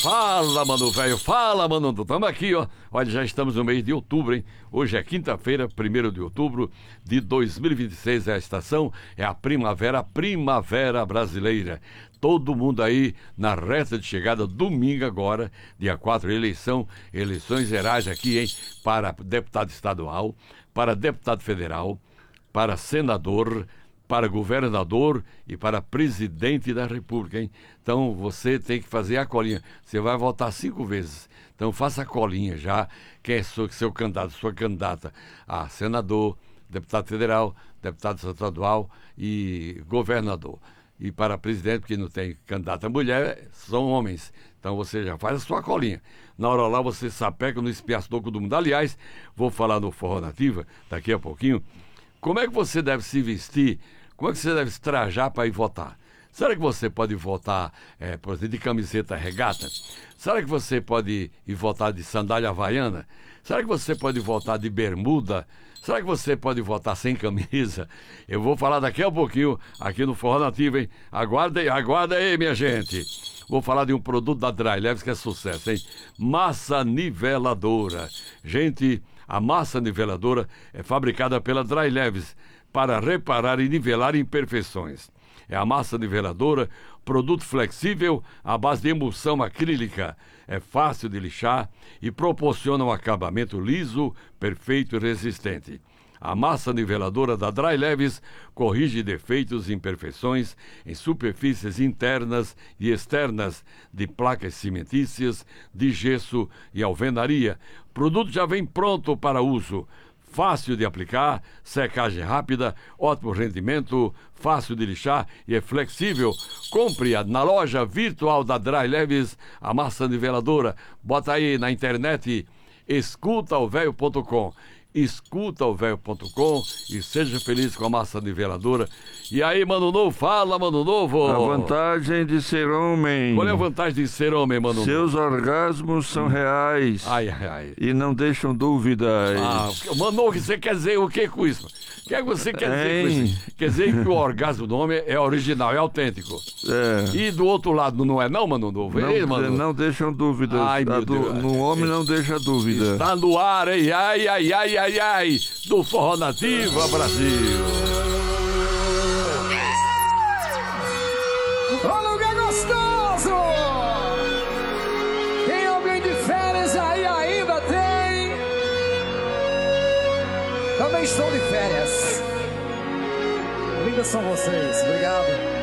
Fala, mano velho, fala, mano. Estamos aqui, ó. Olha, já estamos no mês de outubro, hein? Hoje é quinta-feira, 1º de outubro de 2026. É a estação, é a primavera brasileira. Todo mundo aí na reta de chegada, domingo agora, dia 4, eleições gerais aqui, hein? Para deputado estadual, para deputado federal, para senador, para governador e para presidente da República, hein? Então você tem que fazer a colinha. Você vai votar 5 vezes. Então faça a colinha já. Quem é seu candidato, sua candidata a senador, deputado federal, deputado estadual e governador. E para presidente, porque não tem candidata mulher, são homens. Então você já faz a sua colinha. Na hora lá você sapeca no espiaço do mundo. Aliás, vou falar no Forró Nativa daqui a pouquinho. Como é que você deve se vestir? Como é que você deve se trajar para ir votar? Será que você pode votar, por exemplo, de camiseta regata? Será que você pode ir votar de sandália havaiana? Será que você pode votar de bermuda? Será que você pode votar sem camisa? Eu vou falar daqui a pouquinho aqui no Forró Nativo, hein? Aguarda aí, minha gente. Vou falar de um produto da Dry Leves que é sucesso, hein? Massa niveladora. Gente, a massa niveladora é fabricada pela Dry Leves para reparar e nivelar imperfeições. É a massa niveladora, produto flexível à base de emulsão acrílica. É fácil de lixar e proporciona um acabamento liso, perfeito e resistente. A massa niveladora da Dry Leves corrige defeitos e imperfeições em superfícies internas e externas de placas cimentícias, de gesso e alvenaria. O produto já vem pronto para uso. Fácil de aplicar, secagem rápida, ótimo rendimento, fácil de lixar e é flexível. Compre na loja virtual da Dry Leves a massa niveladora. Bota aí na internet escutaovelho.com. escutaovelho.com e seja feliz com a massa niveladora. E aí, Mano Novo, fala, Mano Novo. A vantagem de ser homem. Qual é a vantagem de ser homem, Mano Novo? Seus orgasmos são reais. Ai, ai, ai. E não deixam dúvidas. Mano Novo, você quer dizer o que com isso? O que é que você quer dizer com isso? Quer dizer que o orgasmo do homem é original, é autêntico. E do outro lado não é não, Mano Novo? Não deixam dúvidas. Ai, meu Deus. No homem não deixa dúvida. Está no ar, hein? Ai, ai, ai, ai, ai, do Forró Nativa Brasil. Ô, lugar gostoso! Tem alguém de férias aí ainda? Tem! Também estou de férias. Lindas são vocês, obrigado.